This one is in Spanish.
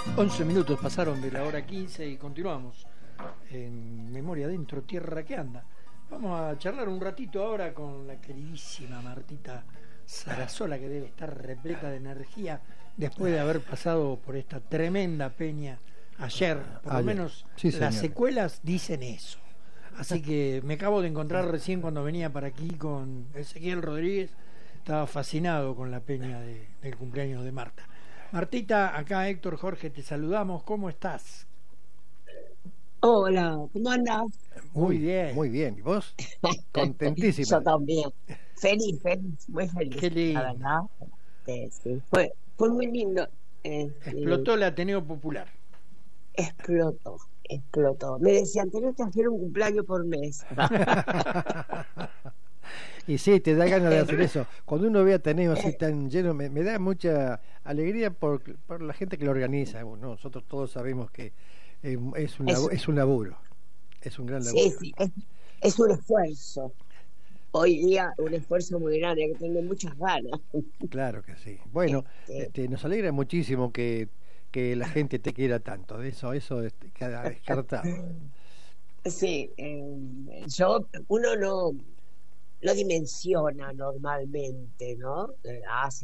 11 minutos pasaron de la hora 15 y continuamos en Memoria Adentro, Tierra que Anda. Vamos a charlar un ratito ahora con la queridísima Martita Sarasola, que debe estar repleta de energía después de haber pasado por esta tremenda peña ayer. Por lo menos sí, las secuelas dicen eso. Así que me acabo de encontrar recién cuando venía para aquí con Ezequiel Rodríguez. Estaba fascinado con la peña del cumpleaños de Marta. Martita, acá Héctor, Jorge, te saludamos. ¿Cómo estás? Hola, ¿cómo andás? Muy bien. Muy bien. ¿Y vos? Contentísima. Yo también. Feliz, muy feliz. Qué lindo. La verdad. Sí. Fue muy lindo. Explotó el Ateneo Popular. Explotó. Me decían, tenés que hacer un cumpleaños por mes. Y sí, te da ganas de hacer eso. Cuando uno ve Ateneo así tan lleno, me da mucha alegría por la gente que lo organiza. Bueno, nosotros todos sabemos que es un laburo, es un gran laburo. Sí, es un esfuerzo. Hoy día un esfuerzo muy grande, que tengo muchas ganas. Claro que sí. Bueno, nos alegra muchísimo que la gente te quiera tanto. Eso queda descartado. Sí, uno no dimensiona normalmente, ¿no? Hace